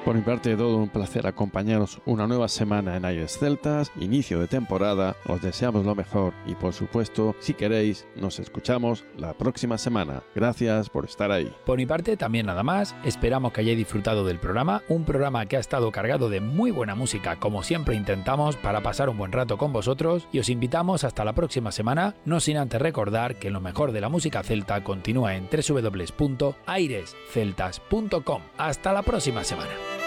Por mi parte, todo un placer acompañaros una nueva semana en Aires Celtas, inicio de temporada, os deseamos lo mejor y por supuesto, si queréis, nos escuchamos la próxima semana. Gracias por estar ahí. Por mi parte, también nada más, esperamos que hayáis disfrutado del programa, un programa que ha estado cargado de muy buena música, como siempre intentamos, para pasar un buen rato con vosotros, y os invitamos hasta la próxima semana, no sin antes recordar que lo mejor de la música celta continúa en www.airesceltas.com. Hasta la próxima semana.